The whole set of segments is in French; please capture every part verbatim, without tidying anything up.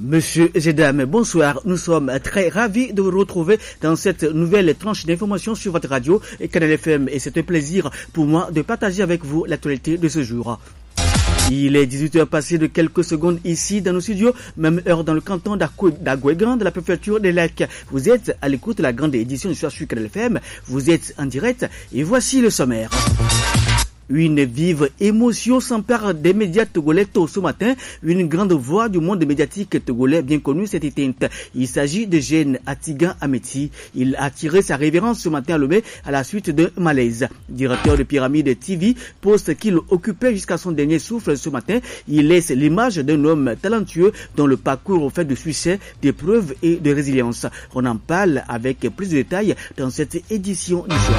Monsieur et dames, bonsoir. Nous sommes très ravis de vous retrouver dans cette nouvelle tranche d'information sur votre radio et Canal F M. Et c'est un plaisir pour moi de partager avec vous l'actualité de ce jour. Il est dix-huit heures passées de quelques secondes ici dans nos studios, même heure dans le canton d'Agouégan de la préfecture des Lacs. Vous êtes à l'écoute de la grande édition du soir sur Canal F M. Vous êtes en direct et voici le sommaire. Une vive émotion s'empare des médias togolais tôt ce matin. Une grande voix du monde médiatique togolais bien connue s'est éteinte. Il s'agit de Jeune Atigan Ameti. Il a tiré sa révérence ce matin à Lomé à la suite d'un malaise. Directeur de Pyramide T V, poste qu'il occupait jusqu'à son dernier souffle ce matin, il laisse l'image d'un homme talentueux dont le parcours fait de succès, d'épreuves et de résilience. On en parle avec plus de détails dans cette édition du soir.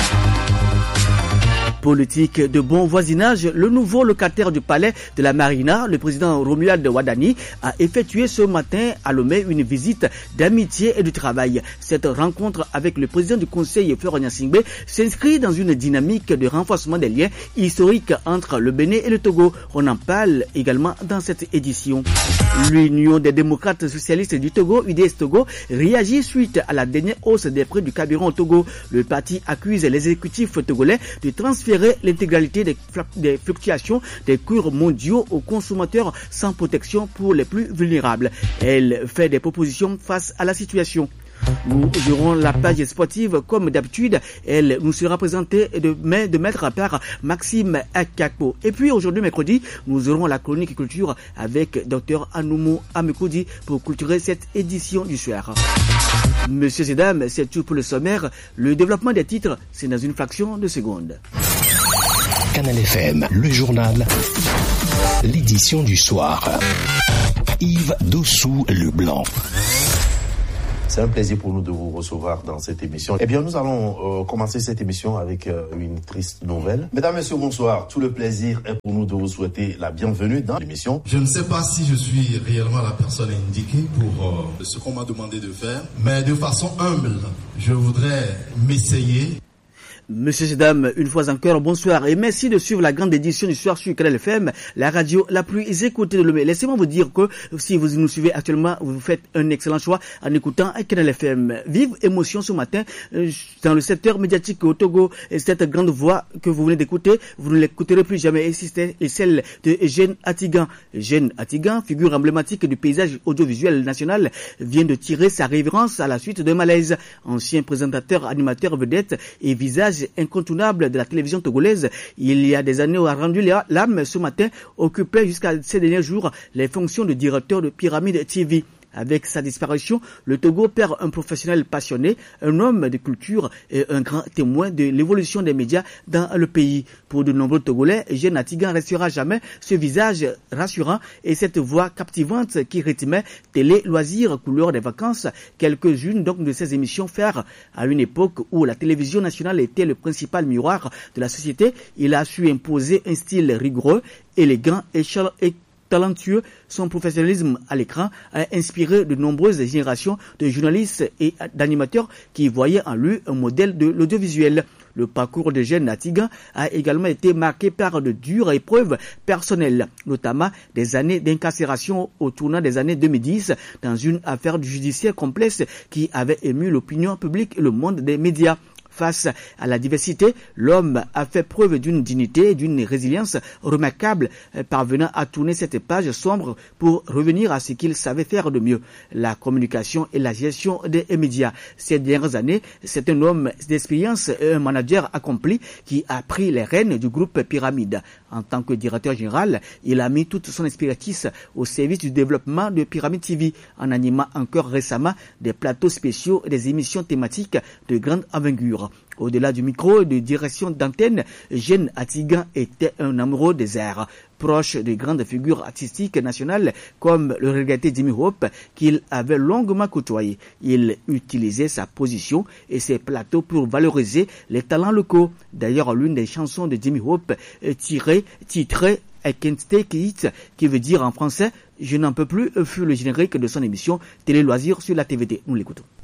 Politique de bon voisinage, le nouveau locataire du palais de la Marina, le président Romuald Wadani, a effectué ce matin à Lomé une visite d'amitié et de travail. Cette rencontre avec le président du conseil Florent Singbe s'inscrit dans une dynamique de renforcement des liens historiques entre le Bénin et le Togo. On en parle également dans cette édition. L'Union des démocrates socialistes du Togo, U D S Togo, réagit suite à la dernière hausse des prix du carburant au Togo. Le parti accuse l'exécutif togolais de transférer l'intégralité des, des fluctuations des cours mondiaux aux consommateurs sans protection pour les plus vulnérables. Elle fait des propositions face à la situation. Nous aurons la page sportive comme d'habitude. Elle nous sera présentée de, de maître par Maxime Akako. Et puis aujourd'hui mercredi, nous aurons la chronique culture avec Dr Anoumo Amekoudi pour culturer cette édition du soir. Messieurs et dames, c'est tout pour le sommaire. Le développement des titres, c'est dans une fraction de seconde. Canal F M, le journal, l'édition du soir. Yves Dossou-Leblanc. C'est un plaisir pour nous de vous recevoir dans cette émission. Eh bien, nous allons euh, commencer cette émission avec euh, une triste nouvelle. Mesdames, Messieurs, bonsoir. Tout le plaisir est pour nous de vous souhaiter la bienvenue dans l'émission. Je ne sais pas si je suis réellement la personne indiquée pour euh, ce qu'on m'a demandé de faire, mais de façon humble, je voudrais m'essayer. Messieurs et dames, une fois encore, bonsoir et merci de suivre la grande édition du soir sur Canal F M, la radio la plus écoutée de Lomé. Laissez-moi vous dire que si vous nous suivez actuellement, vous faites un excellent choix en écoutant Canal F M. Vive émotion ce matin dans le secteur médiatique au Togo. Et cette grande voix que vous venez d'écouter, vous ne l'écouterez plus jamais. Et c'est celle de Jeune Atigan. Jeune Atigan, figure emblématique du paysage audiovisuel national, vient de tirer sa révérence à la suite d'un malaise. Ancien présentateur, animateur vedette et visage incontournable de la télévision togolaise, il y a des années a rendu l'âme ce matin, occupait jusqu'à ces derniers jours les fonctions de directeur de Pyramide T V. Avec sa disparition, le Togo perd un professionnel passionné, un homme de culture et un grand témoin de l'évolution des médias dans le pays. Pour de nombreux Togolais, Jeune Atigan restera jamais ce visage rassurant et cette voix captivante qui rythmait télé, loisirs, couleurs des vacances, quelques-unes donc de ces émissions phares. À une époque où la télévision nationale était le principal miroir de la société, il a su imposer un style rigoureux, élégant et talentueux. Son professionnalisme à l'écran a inspiré de nombreuses générations de journalistes et d'animateurs qui voyaient en lui un modèle de l'audiovisuel. Le parcours de Jeune Atigan a également été marqué par de dures épreuves personnelles, notamment des années d'incarcération au tournant des années deux mille dix dans une affaire judiciaire complexe qui avait ému l'opinion publique et le monde des médias. Face à la diversité, l'homme a fait preuve d'une dignité et d'une résilience remarquable, parvenant à tourner cette page sombre pour revenir à ce qu'il savait faire de mieux, la communication et la gestion des médias. Ces dernières années, c'est un homme d'expérience et un manager accompli qui a pris les rênes du groupe Pyramide. En tant que directeur général, il a mis toute son expertise au service du développement de Pyramide T V, en animant encore récemment des plateaux spéciaux et des émissions thématiques de grande envergure. Au-delà du micro et de direction d'antenne, Jeune Atigan était un amoureux des arts, proche de grandes figures artistiques nationales comme le regretté Jimmy Hope qu'il avait longuement côtoyé. Il utilisait sa position et ses plateaux pour valoriser les talents locaux. D'ailleurs, l'une des chansons de Jimmy Hope tirée, titrée I Can't Take It, qui veut dire en français « Je n'en peux plus » fut le générique de son émission Télé Loisirs sur la T V T. Nous l'écoutons.